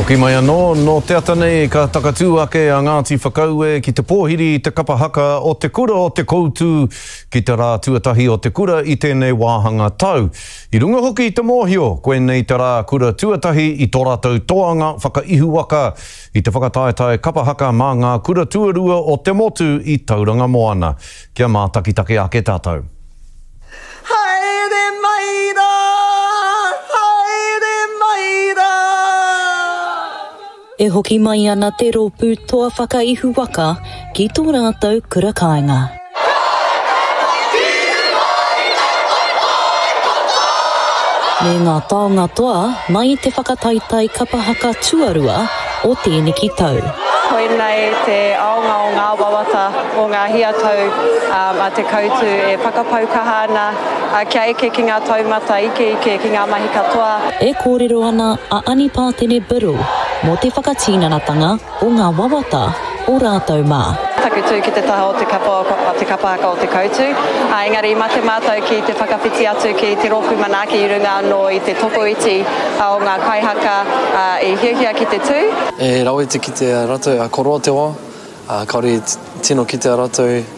Hoki mai anō, no te atanei ka takatū ake a Ngāti Whakaue ki te pōhiri i te kapahaka o te kura o te koutu ki te rā tuatahi o te kura i tēnei wāhanga tau. I runga hoki i te mōhio, koe nei te rā kura tuatahi i tō rātou toanga whakaihu waka i te whakataetae kapahaka mā ngā kura tuarua o te motu i Tauranga Moana. Kia mā takitake ake tātou. Haere maira! E hoki mai ana te rōpū toa whakaihu waka ki tō rātou kura kāinga. Me ngā taonga toa mai te whakataitai kapahaka tuarua o tēnei ki tau. Koinei te aonga o ngā wawata o ngā hiatau a te koutu e whakapaukaha ana kia eke ki ngā taumata ike ki ngā mahi katoa. E kōrero ana a Ani Pātene Biru mō te whakatīnanatanga o ngā wawata o rātou mā. Takutu ki te taha o te kapahaka o te koutu. Engari i mate mātou ki te whakawhiti atu ki te rōpū manaki i runga anō i te topoiti o ngā kaihaka i hiahia ki te tū. E rawete ki te rātou a koroa te wā, kaore tino ki te rātou